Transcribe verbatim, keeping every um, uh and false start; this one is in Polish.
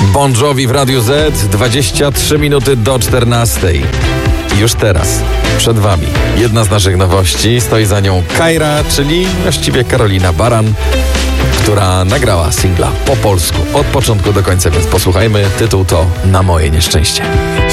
Bon Jovi w Radiu Z, dwadzieścia trzy minuty do czternastej. I już teraz przed wami jedna z naszych nowości. Stoi za nią Kajra, czyli właściwie Karolina Baran, która nagrała singla po polsku od początku do końca, więc posłuchajmy. Tytuł to Na moje nieszczęście.